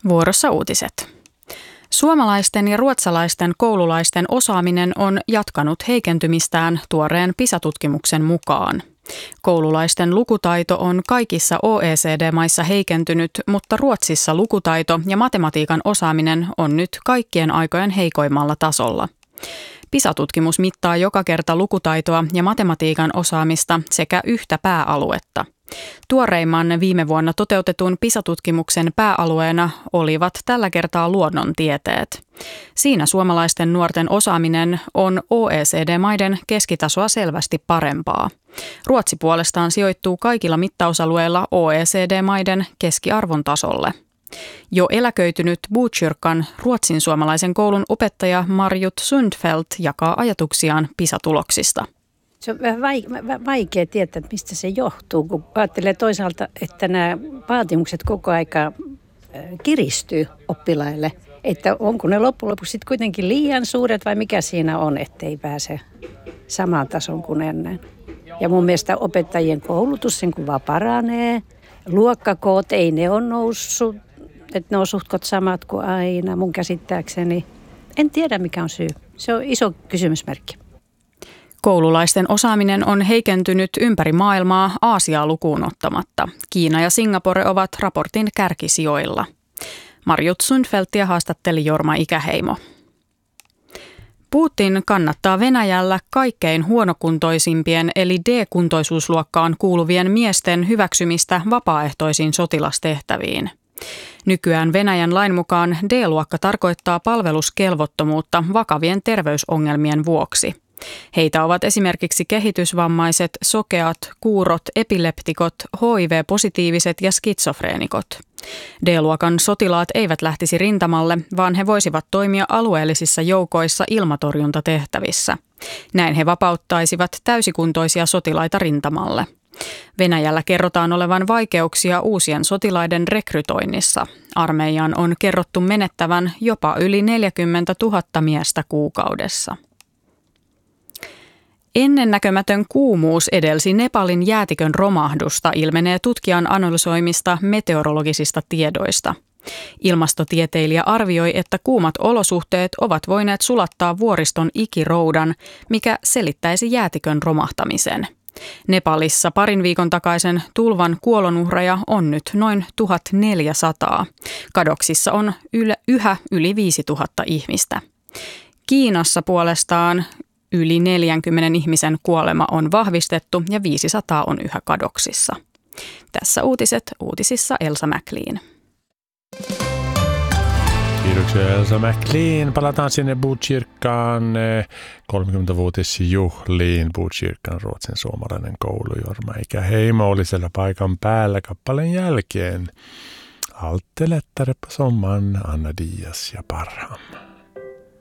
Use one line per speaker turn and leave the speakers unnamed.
Vuorossa uutiset. Suomalaisten ja ruotsalaisten koululaisten osaaminen on jatkanut heikentymistään tuoreen PISA-tutkimuksen mukaan. Koululaisten lukutaito on kaikissa OECD-maissa heikentynyt, mutta Ruotsissa lukutaito ja matematiikan osaaminen on nyt kaikkien aikojen heikoimmalla tasolla. PISA-tutkimus mittaa joka kerta lukutaitoa ja matematiikan osaamista sekä yhtä pääaluetta. Tuoreimman viime vuonna toteutetun PISA-tutkimuksen pääalueena olivat tällä kertaa luonnontieteet. Siinä suomalaisten nuorten osaaminen on OECD-maiden keskitasoa selvästi parempaa. Ruotsi puolestaan sijoittuu kaikilla mittausalueilla OECD-maiden keskiarvon tasolle. Jo eläköitynyt Botkyrkan ruotsin suomalaisen koulun opettaja Marjut Sundfeldt jakaa ajatuksiaan PISA-tuloksista.
Se on vähän vaikea tietää, mistä se johtuu, kun ajattelee toisaalta, että nämä vaatimukset koko aika kiristyy oppilaille. Että onko ne loppujen lopuksi sitten kuitenkin liian suuret vai mikä siinä on, ettei pääse samaan tason kuin ennen. Ja mun mielestä opettajien koulutus sen kun vaan paranee. Luokkakoot ei ne ole noussut, että ne on suhtkot samat kuin aina mun käsittääkseni. En tiedä mikä on syy. Se on iso kysymysmerkki.
Koululaisten osaaminen on heikentynyt ympäri maailmaa Aasiaa lukuun ottamatta. Kiina ja Singapore ovat raportin kärkisijoilla. Marjut Sundfeldtia haastatteli Jorma Ikäheimo. Putin kannattaa Venäjällä kaikkein huonokuntoisimpien eli D-kuntoisuusluokkaan kuuluvien miesten hyväksymistä vapaaehtoisiin sotilastehtäviin. Nykyään Venäjän lain mukaan D-luokka tarkoittaa palveluskelvottomuutta vakavien terveysongelmien vuoksi. Heitä ovat esimerkiksi kehitysvammaiset, sokeat, kuurot, epileptikot, HIV-positiiviset ja skitsofreenikot. D-luokan sotilaat eivät lähtisi rintamalle, vaan he voisivat toimia alueellisissa joukoissa ilmatorjuntatehtävissä. Näin he vapauttaisivat täysikuntoisia sotilaita rintamalle. Venäjällä kerrotaan olevan vaikeuksia uusien sotilaiden rekrytoinnissa. Armeijan on kerrottu menettävän jopa yli 40 000 miestä kuukaudessa. Ennennäkemätön kuumuus edelsi Nepalin jäätikön romahdusta, ilmenee tutkijan analysoimista meteorologisista tiedoista. Ilmastotieteilijä arvioi, että kuumat olosuhteet ovat voineet sulattaa vuoriston ikiroudan, mikä selittäisi jäätikön romahtamisen. Nepalissa parin viikon takaisen tulvan kuolonuhreja on nyt noin 1400. Kadoksissa on yhä yli 5000 ihmistä. Kiinassa puolestaan yli 40 ihmisen kuolema on vahvistettu ja 500 on yhä kadoksissa. Tässä uutiset uutisissa Elsa McLean.
Kiitoksia Elsa McLean. Palataan sinne Botkyrkaan 30-vuotisjuhliin. Botkyrkan ruotsin suomalainen koulu. Jorma Ikäheimo oli siellä paikan päällä kappaleen jälkeen. Allt är lättare på sommaren, Anna Diaz ja Parham.